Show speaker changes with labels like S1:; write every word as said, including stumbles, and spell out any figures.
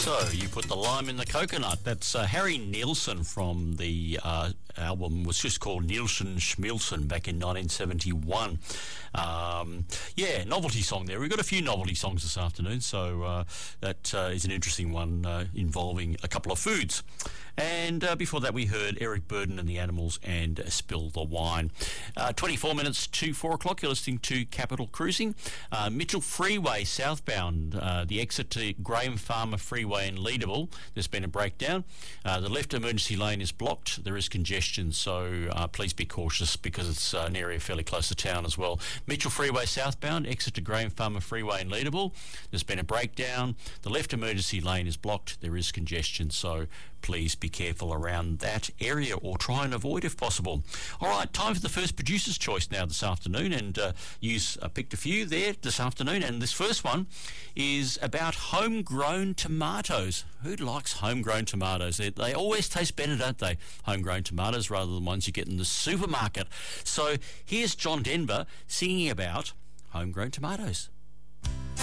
S1: So you put the lime in the coconut. That's uh, Harry Nilsson from the uh, album was just called Nielsen Schmielsen back in nineteen seventy-one. Um, yeah, novelty song there. We've got a few novelty songs this afternoon, so uh, that uh, is an interesting one uh, involving a couple of foods. And uh, before that, we heard Eric Burden and the Animals and uh, Spill the Wine. Uh, twenty-four minutes to four o'clock. You're listening to Capital Cruising. Uh, Mitchell Freeway southbound, uh, the exit to Graham Farmer Freeway in Leederville. There's been a breakdown. Uh, the left emergency lane is blocked. There is congestion, so uh, please be cautious because it's uh, an area fairly close to town as well. Mitchell Freeway southbound, exit to Graham Farmer Freeway in Leederville. There's been a breakdown. The left emergency lane is blocked. There is congestion, so please be careful around that area or try and avoid if possible. All right, time for the first producer's choice now this afternoon, and uh, you uh, picked a few there this afternoon, and this first one is about homegrown tomatoes. Who likes homegrown tomatoes? They, they always taste better, don't they? Homegrown tomatoes rather than ones you get in the supermarket. So here's John Denver singing about homegrown tomatoes.